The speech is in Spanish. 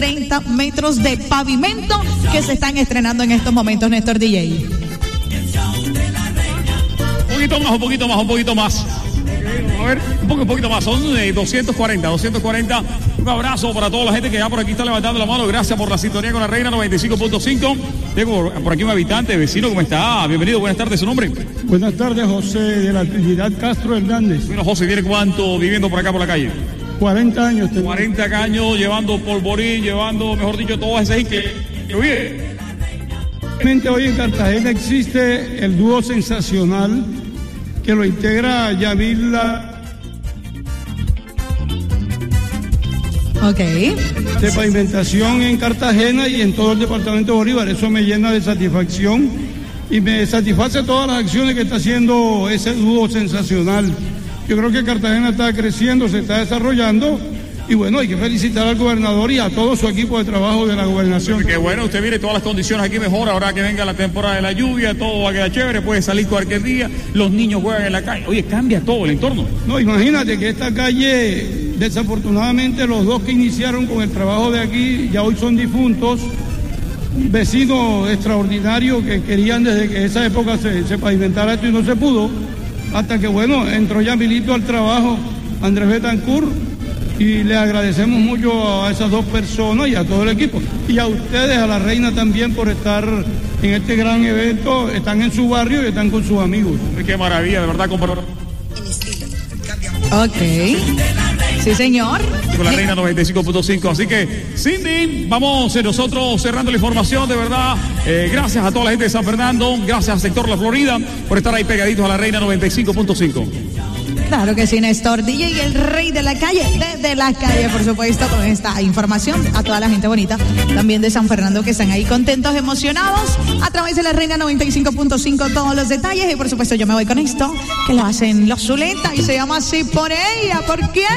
30 metros de pavimento que se están estrenando en estos momentos, Néstor DJ. Un poquito más. A ver, un poquito más, son 240. Un abrazo para toda la gente que ya por aquí está levantando la mano. Gracias por la sintonía con la Reina 95.5. Tengo por aquí un habitante, vecino, ¿cómo está? Bienvenido, buenas tardes, ¿su nombre? Buenas tardes, José de la Trinidad Castro Hernández. Bueno, José, ¿tiene cuánto viviendo por acá por la calle? 40 años. 40 años llevando polvorín, llevando, mejor dicho, todo ese que vive. Hoy en Cartagena existe el dúo sensacional que lo integra Yamila. Ok. De pavimentación en Cartagena y en todo el departamento de Bolívar. Eso me llena de satisfacción y me satisface todas las acciones que está haciendo ese dúo sensacional. Yo creo que Cartagena está creciendo, se está desarrollando. Y bueno, hay que felicitar al gobernador y a todo su equipo de trabajo de la gobernación. Qué bueno, usted mire todas las condiciones aquí mejor, ahora que venga la temporada de la lluvia, todo va a quedar chévere, puede salir cualquier día, los niños juegan en la calle. Oye, cambia todo el entorno. No, imagínate que esta calle, desafortunadamente los dos que iniciaron con el trabajo de aquí, ya hoy son difuntos, vecinos extraordinarios que querían desde que esa época se pavimentara esto y no se pudo, hasta que bueno, entró Yamilito al trabajo, Andrés Betancourt, y le agradecemos mucho a esas dos personas y a todo el equipo. Y a ustedes, a la Reina también, por estar en este gran evento. Están en su barrio y están con sus amigos. Qué maravilla, de verdad, compañero. Ok. Sí, señor. Con la Reina 95.5. Así que, Cindy, vamos nosotros cerrando la información, de verdad. Gracias a toda la gente de San Fernando. Gracias al sector La Florida por estar ahí pegaditos a la Reina 95.5. Claro que sí, Néstor DJ y el rey de la calle, desde la calle, por supuesto, con esta información a toda la gente bonita, también de San Fernando, que están ahí contentos, emocionados, a través de la Reina 95.5, todos los detalles, y por supuesto yo me voy con esto, que lo hacen los Zuleta, y se llama así por ella, ¿por quién?